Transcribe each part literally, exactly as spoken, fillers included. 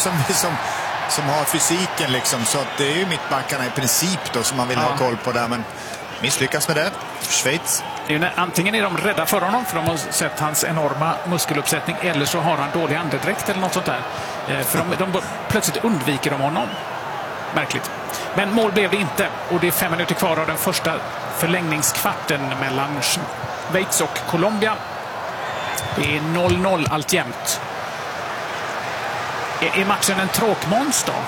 som, som, som har fysiken liksom, så att det är ju mittbackarna i princip då som man vill ja. ha koll på där, men misslyckas med det. Schweiz. Det är ju, antingen är de rädda för honom för de har sett hans enorma muskeluppsättning, eller så har han dålig andedräkt eller något sånt där. För de, de plötsligt undviker de honom. Märkligt. Men mål blev det inte, och det är fem minuter kvar av den första förlängningskvarten mellan Schweiz och Colombia. Det är noll noll alltjämt. Är, är matchen en tråkmåns då?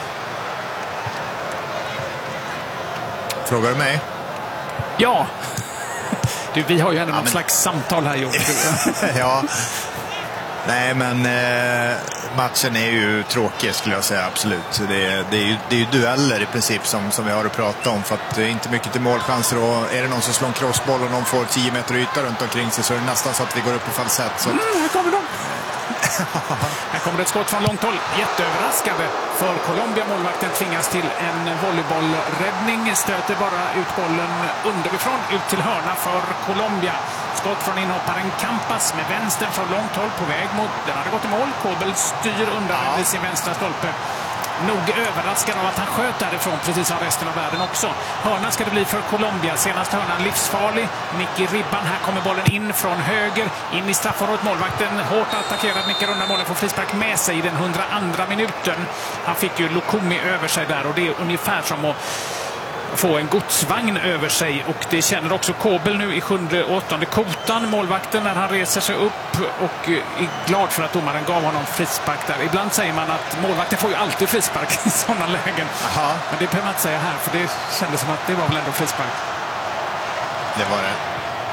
Frågar du mig? Ja. Du, vi har ju ändå ja, något men... slags samtal här, Jon. Ja. Nej, men eh, matchen är ju tråkig skulle jag säga, absolut. Det är, det är, ju, det är ju dueller i princip som, som vi har att prata om, för att det är inte mycket till målchanser, och är det någon som slår en crossboll och någon får tio meter yta runt omkring sig, så är det nästan så att vi går upp i falsett. Så... Mm, här kommer de. Här kommer ett skott från långt håll. Jätteöverraskande för Colombia. Målvakten tvingas till en volleybollräddning. Stöter bara ut bollen underifrån ut till hörna för Colombia. Skott från inhopparen Campas med vänstern från långt håll på väg mot... Den hade gått i mål. Kobel styr undan ja. vid sin vänstra stolpe. Nog överraskad av att han sköt därifrån, precis som resten av världen också. Hörna ska det bli för Colombia. Senast hörnan livsfarlig. Nick i ribban. Här kommer bollen in från höger. In i straffområdet. Målvakten hårt attackerad. Nickar undan bollen, får frispark med sig i den hundraandra minuten. Han fick ju Lukumi över sig där, och det är ungefär som att få en godsvagn över sig, och det känner också Kobel nu i sjunde och åttonde kotan, målvakten, när han reser sig upp och är glad för att domaren gav honom frispark där. Ibland säger man att målvakten får ju alltid frispark i sådana lägen. Aha. Men det behöver man inte säga här, för det kändes som att det var väl ändå frispark. Det var det.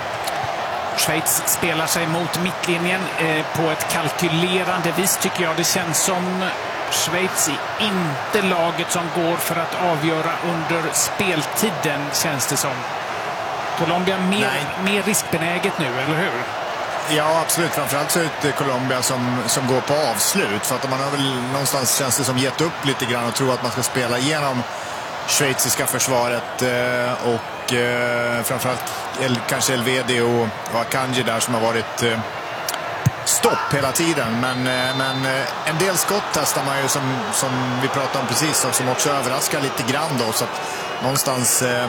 Schweiz spelar sig mot mittlinjen eh, på ett kalkylerande vis, tycker jag. Det känns som Schweiz är inte laget som går för att avgöra under speltiden, känns det som. Colombia mer, mer riskbenäget nu, eller hur? Ja, absolut. Framförallt så är det Colombia som, som går på avslut. För att man har väl någonstans, känns det som, gett upp lite grann och tror att man ska spela igenom schweiziska försvaret. Eh, och eh, framförallt El, kanske Elvedi och, och Akanji där som har varit... Eh, stopp hela tiden, men, men en del skott testar man ju som, som vi pratade om precis, och som också överraskar lite grann då, så att någonstans eh,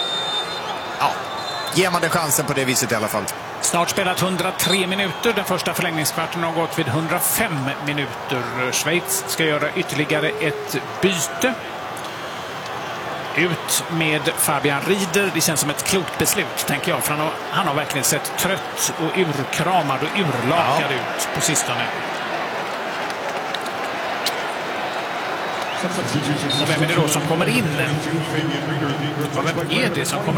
ja, ger man det chansen på det viset i alla fall. Snart spelat hundratre minuter, den första förlängningskvarten har gått vid hundrafem minuter. Schweiz ska göra ytterligare ett byte. Ut med Fabian Rieder. Det känns som ett klokt beslut, tänker jag. För han har, han har verkligen sett trött och urkramad och urlakad ja. ut på sistone. Och vem är det då som kommer in? Vem är det som kommer